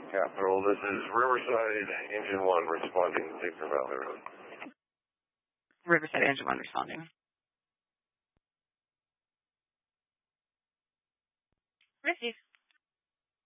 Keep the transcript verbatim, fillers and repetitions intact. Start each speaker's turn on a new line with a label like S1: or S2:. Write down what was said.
S1: Capital, this is Riverside Engine one responding to Deeper Valley Road.
S2: Riverside Engine one responding. Received.